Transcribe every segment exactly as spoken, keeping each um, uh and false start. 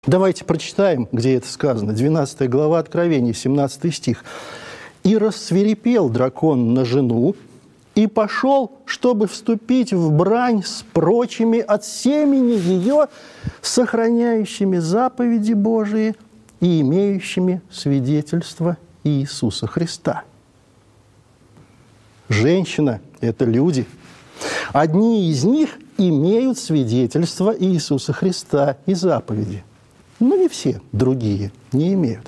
Давайте прочитаем, где это сказано. двенадцатая глава Откровения, семнадцатый стих. «И рассвирепел дракон на жену, и пошел, чтобы вступить в брань с прочими от семени ее, сохраняющими заповеди Божии и имеющими свидетельство Иисуса Христа». Женщина – это люди. Одни из них имеют свидетельство Иисуса Христа и заповеди. Но не все другие не имеют.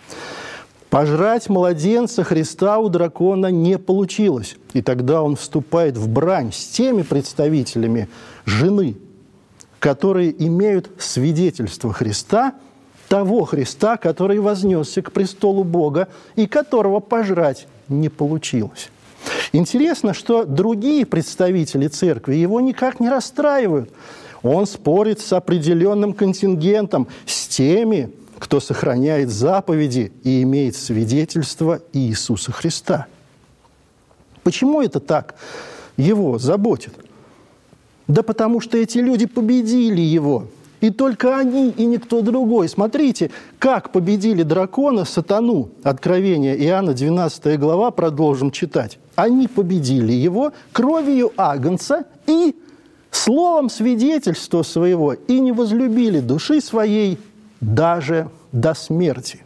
Пожрать младенца Христа у дракона не получилось. И тогда он вступает в брань с теми представителями жены, которые имеют свидетельство Христа, того Христа, который вознесся к престолу Бога и которого пожрать не получилось. Интересно, что другие представители церкви его никак не расстраивают. Он спорит с определенным контингентом, с теми, кто сохраняет заповеди и имеет свидетельство Иисуса Христа. Почему это так его заботит? Да потому что эти люди победили его. И только они, и никто другой. Смотрите, как победили дракона, сатану. Откровение Иоанна, двенадцатая глава, продолжим читать. Они победили его кровью агнца и словом свидетельства своего, и не возлюбили души своей даже до смерти.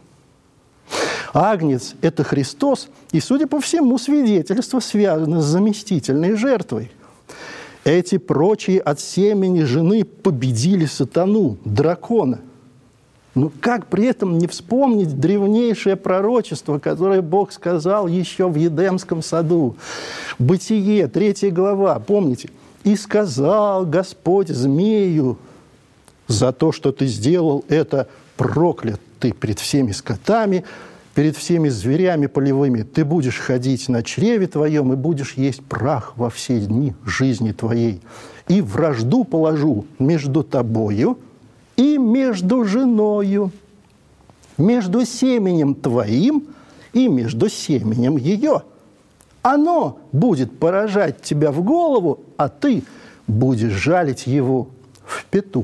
Агнец – это Христос, и, судя по всему, свидетельство связано с заместительной жертвой. Эти прочие от семени жены победили сатану, дракона. Но как при этом не вспомнить древнейшее пророчество, которое Бог сказал еще в Едемском саду? Бытие, третья глава, помните? «И сказал Господь змею, за то, что ты сделал это, проклят ты пред всеми скотами, перед всеми зверями полевыми. Ты будешь ходить на чреве твоем и будешь есть прах во все дни жизни твоей. И вражду положу между тобою и между женою, между семенем твоим и между семенем ее. Оно будет поражать тебя в голову, а ты будешь жалить его в пяту».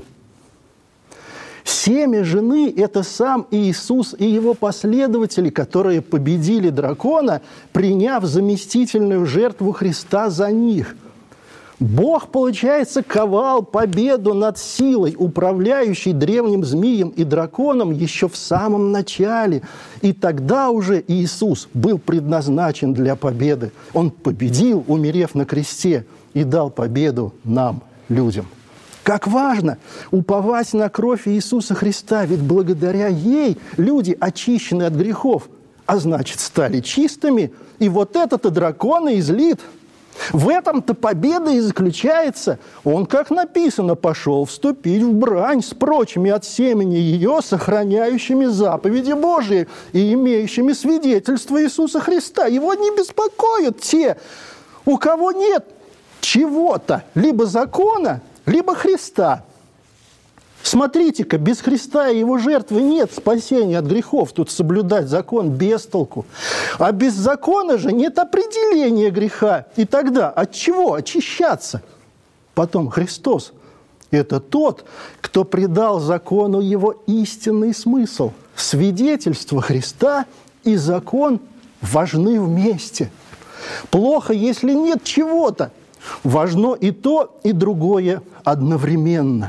Семя жены – это сам Иисус и его последователи, которые победили дракона, приняв заместительную жертву Христа за них. Бог, получается, ковал победу над силой, управляющей древним змеем и драконом еще в самом начале. И тогда уже Иисус был предназначен для победы. Он победил, умерев на кресте, и дал победу нам, людям. Как важно уповать на кровь Иисуса Христа, ведь благодаря ей люди очищены от грехов, а значит, стали чистыми, и вот этот-то дракон и излит. В этом-то победа и заключается. Он, как написано, пошел вступить в брань с прочими от семени ее, сохраняющими заповеди Божии и имеющими свидетельство Иисуса Христа. Его не беспокоят те, у кого нет чего-то, либо закона, либо Христа. Смотрите-ка, без Христа и его жертвы нет спасения от грехов. Тут соблюдать закон без толку. А без закона же нет определения греха. И тогда от чего очищаться? Потом Христос – это тот, кто придал закону его истинный смысл. Свидетельство Христа и закон важны вместе. Плохо, если нет чего-то. Важно и то, и другое одновременно.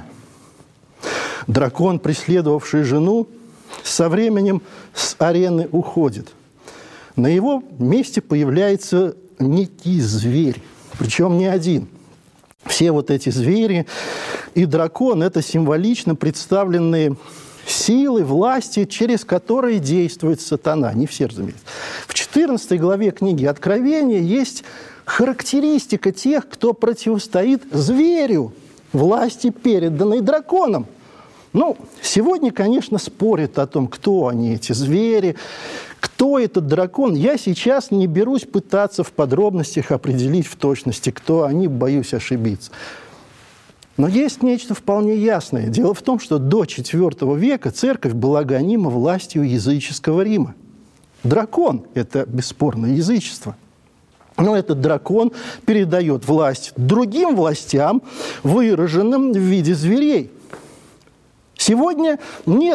Дракон, преследовавший жену, со временем с арены уходит. На его месте появляется некий зверь, причем не один. Все вот эти звери и дракон – это символично представленные силы, власти, через которые действует сатана. Не все, разумеется. В четырнадцатой главе книги Откровения есть характеристика тех, кто противостоит зверю, власти, переданной драконом. Ну, сегодня, конечно, спорят о том, кто они, эти звери, кто этот дракон. Я сейчас не берусь пытаться в подробностях определить в точности, кто они, боюсь ошибиться. Но есть нечто вполне ясное. Дело в том, что до четвёртого века церковь была гонима властью языческого Рима. Дракон – это бесспорно язычество. Но этот дракон передает власть другим властям, выраженным в виде зверей. Сегодня нет